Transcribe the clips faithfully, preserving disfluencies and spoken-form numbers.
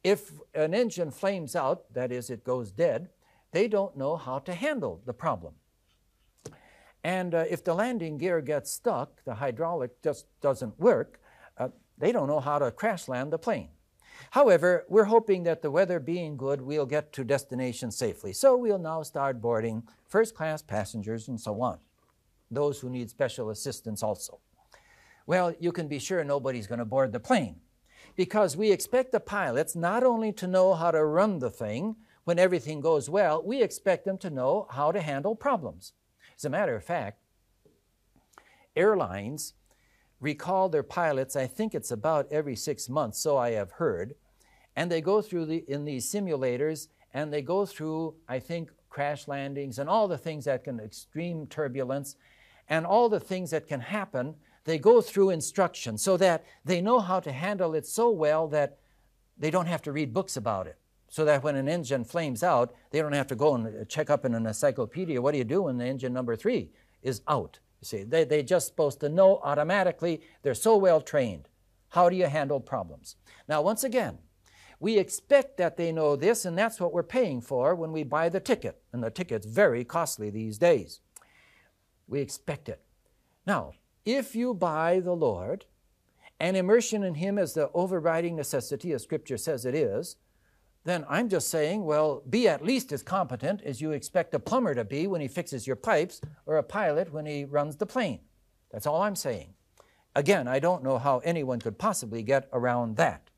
If an engine flames out, that is, it goes dead, they don't know how to handle the problem. And uh, if the landing gear gets stuck, the hydraulic just doesn't work, uh, they don't know how to crash land the plane. However, we're hoping that the weather being good, we'll get to destination safely. So we'll now start boarding first-class passengers and so on, those who need special assistance also. Well, you can be sure nobody's going to board the plane, because we expect the pilots not only to know how to run the thing when everything goes well, we expect them to know how to handle problems. As a matter of fact, airlines recall their pilots, I think it's about every six months, so I have heard, and they go through the, in these simulators, and they go through, I think, crash landings and all the things that can, extreme turbulence, and all the things that can happen. They go through instruction so that they know how to handle it so well that they don't have to read books about it. So that when an engine flames out, they don't have to go and check up in an encyclopedia, what do you do when the engine number three is out? You see, they, they're just supposed to know automatically. They're so well trained. How do you handle problems? Now, once again, we expect that they know this, and that's what we're paying for when we buy the ticket. And the ticket's very costly these days. We expect it. Now, if you buy the Lord, and immersion in Him is the overriding necessity, as Scripture says it is, then I'm just saying, well, be at least as competent as you expect a plumber to be when he fixes your pipes, or a pilot when he runs the plane. That's all I'm saying. Again, I don't know how anyone could possibly get around that.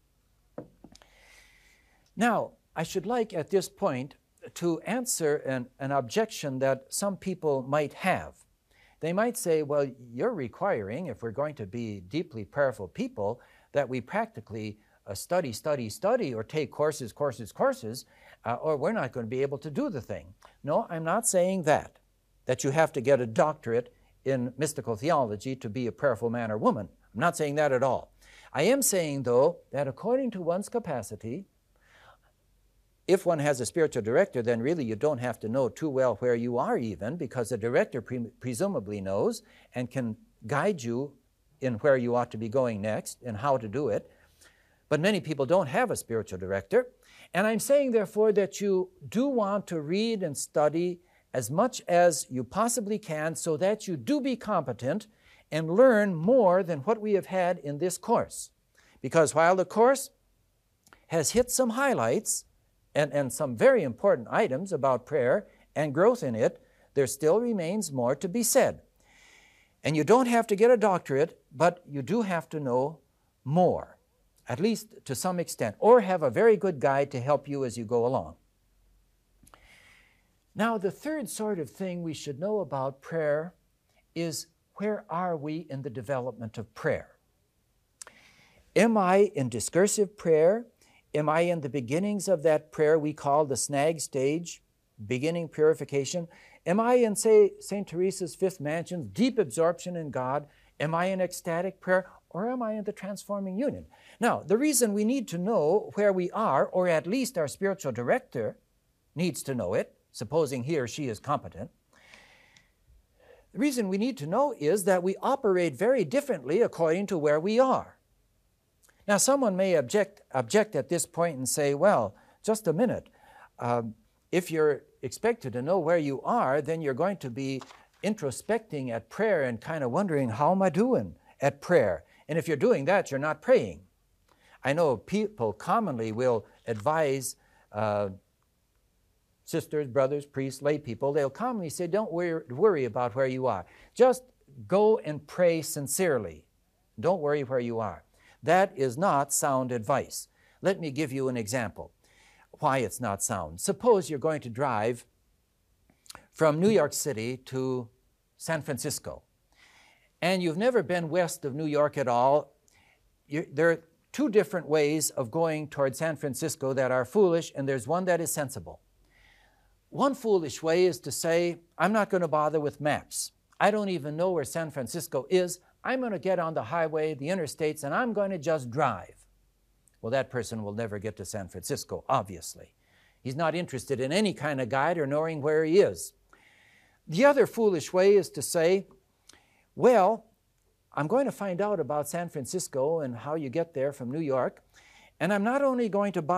Now, I should like at this point to answer an, an objection that some people might have. They might say, well, you're requiring, if we're going to be deeply prayerful people, that we practically uh, study, study, study, or take courses, courses, courses, uh, or we're not going to be able to do the thing. No, I'm not saying that, that you have to get a doctorate in mystical theology to be a prayerful man or woman. I'm not saying that at all. I am saying, though, that according to one's capacity, if one has a spiritual director, then really you don't have to know too well where you are even, because the director pre presumably knows and can guide you in where you ought to be going next and how to do it. But many people don't have a spiritual director. And I'm saying, therefore, that you do want to read and study as much as you possibly can so that you do be competent and learn more than what we have had in this course. Because while the course has hit some highlights, And, and some very important items about prayer and growth in it, there still remains more to be said. And you don't have to get a doctorate, but you do have to know more, at least to some extent, or have a very good guide to help you as you go along. Now, the third sort of thing we should know about prayer is, where are we in the development of prayer? Am I in discursive prayer? Am I in the beginnings of that prayer we call the snag stage, beginning purification? Am I in, say, Saint Teresa's fifth mansion, deep absorption in God? Am I in ecstatic prayer? Or am I in the transforming union? Now, the reason we need to know where we are, or at least our spiritual director needs to know it, supposing he or she is competent, the reason we need to know is that we operate very differently according to where we are. Now, someone may object, object at this point and say, well, just a minute. Um, if you're expected to know where you are, then you're going to be introspecting at prayer and kind of wondering, how am I doing at prayer? And if you're doing that, you're not praying. I know people commonly will advise uh, sisters, brothers, priests, lay people. They'll commonly say, don't worry, worry about where you are. Just go and pray sincerely. Don't worry where you are. That is not sound advice. Let me give you an example why it's not sound. Suppose you're going to drive from New York City to San Francisco, and you've never been west of New York at all. You, there are two different ways of going toward San Francisco that are foolish, and there's one that is sensible. One foolish way is to say, I'm not going to bother with maps. I don't even know where San Francisco is. I'm going to get on the highway, the interstates, and I'm going to just drive. Well, that person will never get to San Francisco, obviously. He's not interested in any kind of guide or knowing where he is. The other foolish way is to say, well, I'm going to find out about San Francisco and how you get there from New York, and I'm not only going to